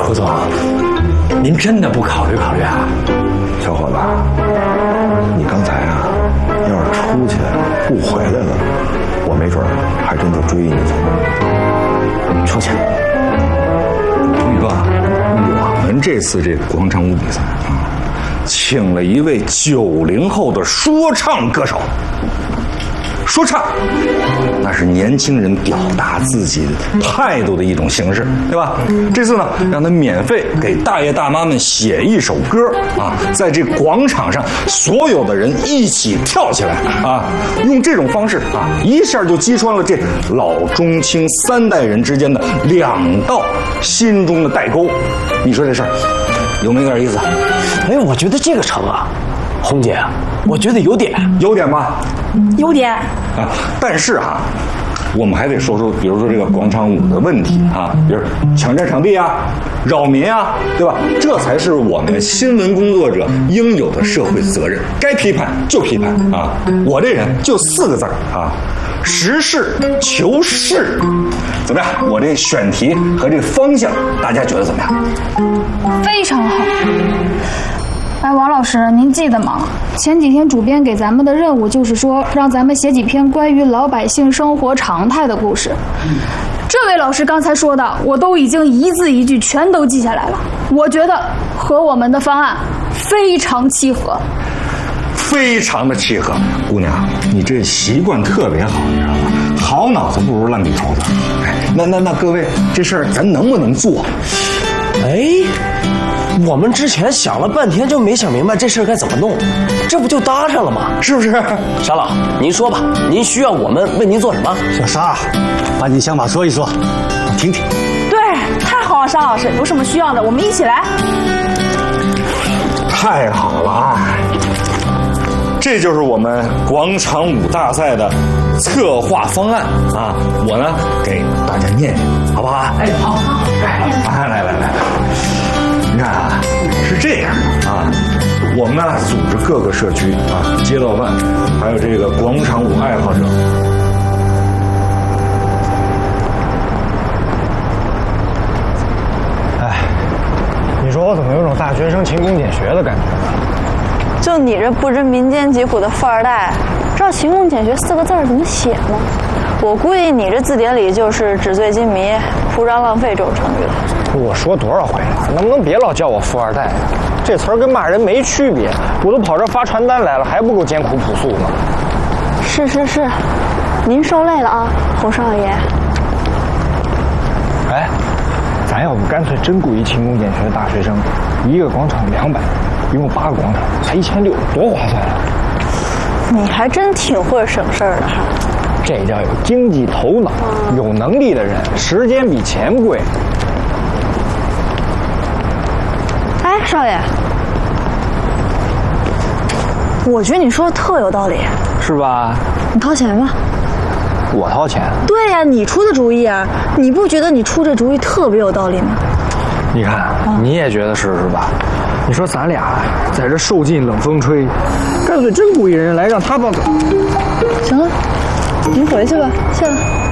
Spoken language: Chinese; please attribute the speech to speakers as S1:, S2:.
S1: 胡总，您真的不考虑考虑啊？
S2: 小伙子，你刚才啊，要是出去不回来了，我没准还真就追你去。
S1: 出去。
S2: 宇哥，我们这次这广场舞比赛啊，请了一位90后的说唱歌手。说唱，那是年轻人表达自己态度的一种形式，对吧？这次呢，让他免费给大爷大妈们写一首歌啊，在这广场上，所有的人一起跳起来啊，用这种方式啊，一下就击穿了这老中青3代人之间的2道心中的代沟。你说这事儿有没有点意思？
S1: 哎，我觉得这个成啊，红姐，我觉得有点
S2: 吧。
S3: 有点啊，
S2: 但是哈，我们还得说说，比如说这个广场舞的问题啊，比如抢占场地啊、扰民啊，对吧？这才是我们新闻工作者应有的社会责任。该批判就批判啊！我这人就4个字啊：实事求是。怎么样？我这选题和这个方向，大家觉得怎么样？
S3: 非常好。哎，王老师，您记得吗？前几天主编给咱们的任务就是说，让咱们写几篇关于老百姓生活常态的故事。这位老师刚才说的，我都已经一字一句全都记下来了。我觉得和我们的方案非常契合，
S2: 非常的契合。姑娘，你这习惯特别好，你知道吗？好脑子不如烂笔头子。哎，那各位，这事儿咱能不能做？
S1: 哎。我们之前想了半天，就没想明白这事儿该怎么弄，这不就搭上了吗？
S2: 是不是？
S1: 沙老，您说吧，您需要我们为您做什么？
S4: 小沙，把你想法说一说，我听听。
S3: 对，太好了，沙老师，有什么需要的，我们一起来。
S2: 太好了啊！这就是我们广场舞大赛的策划方案啊！我呢给大家念念，好不好？哎，好，来。你看啊，是这样的啊，我们呢组织各个社区啊、街道办，还有这个广场舞爱好者。
S5: 哎，你说我怎么有种大学生勤工俭学的感觉呢？
S6: 就你这不知民间疾苦的富二代，知道勤工俭学4个字怎么写吗？我估计你这字典里就是纸醉金迷、铺张浪费这种成语了。
S5: 我说多少回了，能不能别老叫我富二代？这词儿跟骂人没区别。我都跑这发传单来了，还不够艰苦朴素吗？
S6: 是，您受累了啊，洪少爷。
S5: 哎，咱要不干脆真雇一勤工俭学的大学生，一个广场200，一共8个广场，才1600，多划算啊！
S6: 你还真挺会省事儿的哈。
S5: 这叫有经济头脑，有能力的人，时间比钱贵。
S6: 哎，少爷，我觉得你说的特有道理，
S5: 是吧？
S6: 你掏钱吧。
S5: 我掏钱？
S6: 对呀，你出的主意啊！你不觉得你出这主意特别有道理吗？
S5: 你看，你也觉得是吧？你说咱俩在这受尽冷风吹，干脆真雇一人来让他帮。
S6: 行了，你回去吧，谢了。